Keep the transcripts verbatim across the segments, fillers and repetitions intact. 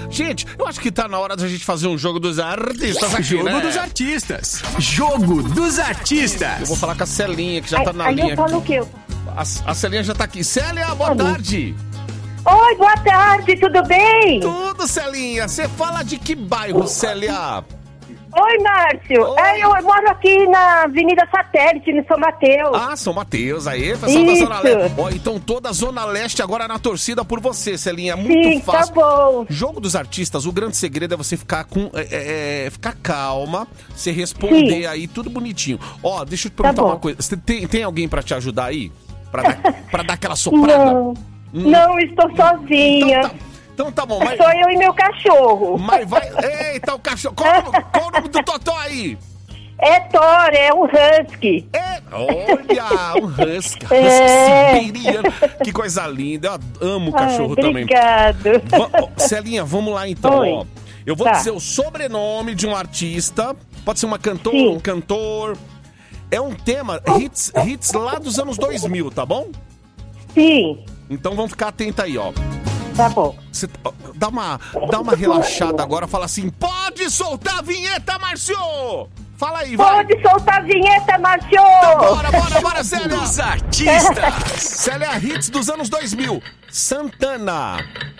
Gente, eu acho que tá na hora da gente fazer um jogo dos artistas aqui, Jogo né? dos artistas. Jogo dos Eu artistas. vou falar com a Celinha, que já tá na Aí linha eu falo o aqui. quê? A, a Celinha já tá aqui. Célia, boa Alô. tarde. Oi, boa tarde, tudo bem? Tudo, Celinha. Você fala de que bairro, Célia? Oi, Márcio. Oi. É, eu moro aqui na Avenida Satélite, no São Mateus. Ah, São Mateus, aí, pessoal da Isso. Zona Leste. Ó, então toda a Zona Leste agora na torcida por você, Celinha. Muito Sim, fácil. tá bom. Jogo dos artistas, o grande segredo é você ficar com. É, é, ficar calma, você responder Sim. aí, tudo bonitinho. Ó, deixa eu te Tá perguntar bom. uma coisa. Você tem, tem alguém pra te ajudar aí? Pra dar, pra dar aquela soprada? Não, não, estou sozinha. Então tá, então tá bom, mas. Sou eu e meu cachorro. Mas vai. Eita, o cachorro. Qual, o nome- qual o nome do Totó aí? É Thor, é um husky. É, olha, um husky, husky É. siberiano. Que coisa linda, eu amo o cachorro Ai, também. obrigado. Va- ó, Celinha, vamos lá então, Oi. ó. Eu vou Tá. dizer o sobrenome de um artista, pode ser uma cantora, Sim. um cantor. É um tema, hits, hits lá dos anos dois mil, tá bom? Sim, Então vamos ficar atento aí, ó. tá bom. Cê, ó, dá, uma, dá uma relaxada agora, fala assim, pode soltar a vinheta, Márcio! Fala aí, vai! Pode soltar a vinheta, Márcio! Bora, bora, bora, Célia! Dos artistas. Célia, hits dos anos dois mil. Santana.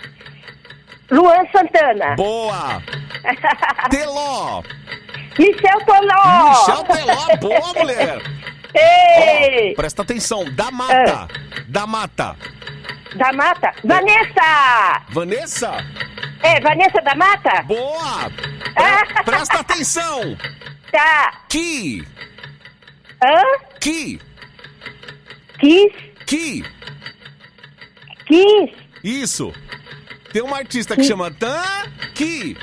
Luan Santana. Boa. Teló. Michel Teló. Michel Teló. Boa, mulher. Ei! Ó, presta atenção. Da Mata. Da Mata. Da Mata. Vanessa! Vanessa. É, Vanessa da Mata? Boa. Pre- presta atenção. Tá. Ki. Hã? Ki. Kiss? Ki. Kiss? Isso. Tem uma artista que chama Tan Ki.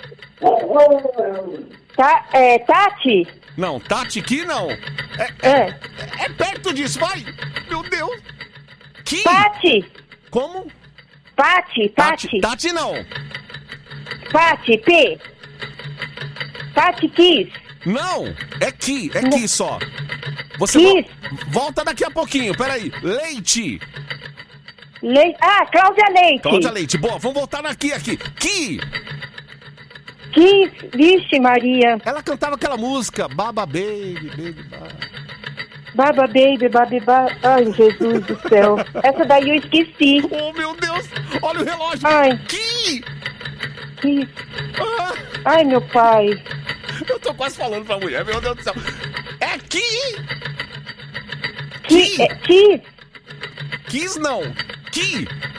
Tá, é, Tati? Não, Tati Ki não. É, É. é, é perto disso, vai. Meu Deus. Ki. Pati? Como? Pati? Tati, Pati? Tati não. Pati? P? Pati Kiss? Não, é Ki, é Ki só. Você Kiss? vo- volta daqui a pouquinho, peraí. Leite. Le... Ah, Cláudia Leite. Cláudia Leite, boa, vamos voltar aqui, aqui. Ki, Kiss? Vixe, Maria. ela cantava aquela música, Baba Baby, Baby Baba. Baba Baby, Baby Ba... Ai, Jesus do céu. Essa daí eu esqueci. Oh, meu Deus, olha o relógio. Ai. Ki. Kiss. Ah, Ai, meu pai. eu tô quase falando pra mulher, meu Deus do céu. É Ki. Kiss? Ki. É, Kiss? Kiss não. Ki.